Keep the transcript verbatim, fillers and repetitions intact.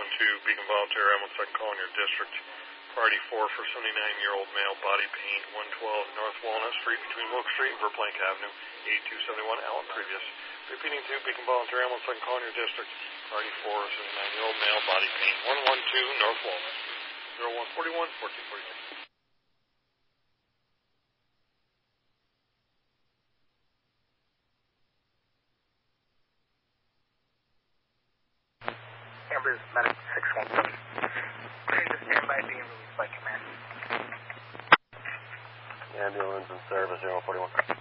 one two, Beacon Volunteer Ambulance, second call in your district. Priority four for seventy-nine-year-old male, body pain, one twelve North Walnut Street between Wilk Street and Verplank Avenue, eighty-two seventy-one, Allen previous. Repeating two, Beacon Volunteer Ambulance, second call in your district. Priority four, seventy-nine-year-old male, body pain, one one two North Walnut Street, zero one four one, fourteen forty-nine. Ambulance medic six one seven. Clear to standby being released by command. Ambulance in service, zero one four one.